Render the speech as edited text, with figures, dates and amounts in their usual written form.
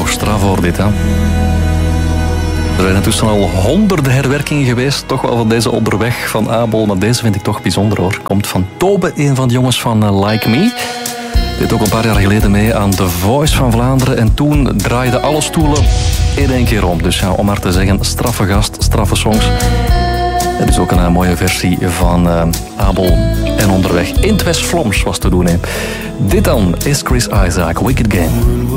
toch straf voor dit, hè? Er zijn intussen al honderden herwerkingen geweest, toch wel van deze onderweg van Abel, maar deze vind ik toch bijzonder hoor. Komt van Tobe, een van de jongens van Like Me. Deed ook een paar jaar geleden mee aan The Voice van Vlaanderen en toen draaiden alle stoelen in één keer om. Dus ja, om maar te zeggen, straffe gast, straffe songs. Het is ook een mooie versie van Abel en onderweg. In het West Vlaams was te doen, hè. Dit dan is Chris Isaak, Wicked Game.